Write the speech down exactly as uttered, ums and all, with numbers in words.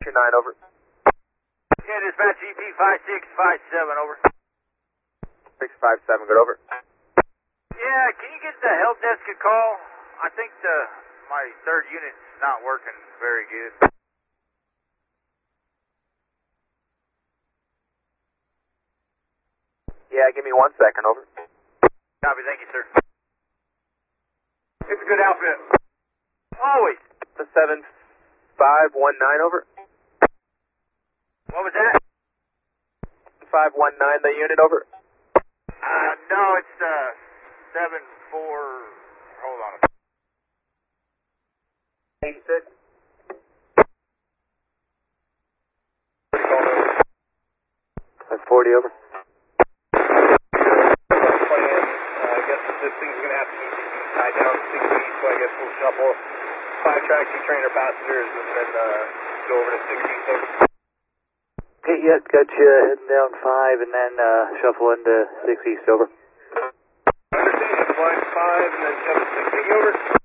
two nine, over. Yeah, dispatch E P five six five seven, over. six five seven, good, over. Yeah, can you get the help desk a call? I think the my third unit's not working very good. Yeah, give me one second, over. Copy, thank you, sir. It's a good outfit. Always. The seven five one nine, over. What was that? five one nine, the unit, over. Uh, no, it's uh seven four. Hold on. eighty-six. That's forty, over. I guess this thing's going to have to be tied down sixty, so I guess we'll shuffle five taxi trainer passengers and then uh, go over to sixty. Okay, yep, got you heading down five and then uh, shuffle into six east, over. Understand, flying five and then jump to sixty, over.